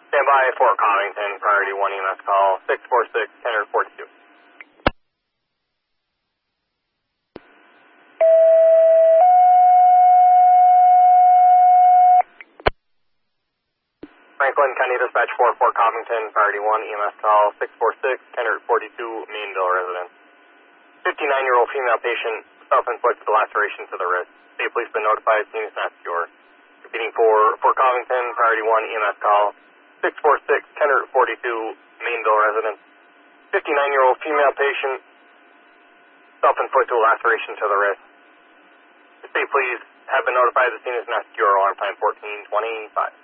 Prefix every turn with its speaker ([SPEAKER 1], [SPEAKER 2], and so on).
[SPEAKER 1] Stand by for Covington, priority 1 EMS call, 646, Tenor 42. Franklin County Dispatch 44 Covington, priority 1 EMS call, 646, Tenor 42, Mainville residence. 59-year-old female patient, self-inflicted laceration to the wrist. State police been notified, scene is not secure. Repeating for Covington, priority 1 EMS call, 646, Tenor 42, Mainville residence. 59-year-old female patient, self-inflicted laceration to the wrist. The state police have been notified, the scene is not secure, alarm time 1425.